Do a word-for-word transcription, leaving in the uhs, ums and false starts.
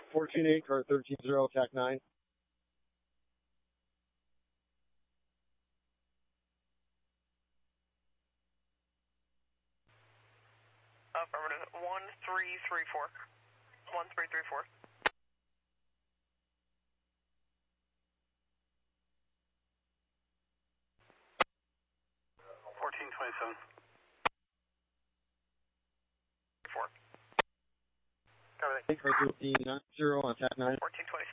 fourteen eight, car thirteen zero, T A C nine. Affirmative, one three three four. one three three four. fourteen twenty-seven. four. Cover that. Car thirteen zero on T A C nine. fourteen twenty-seven.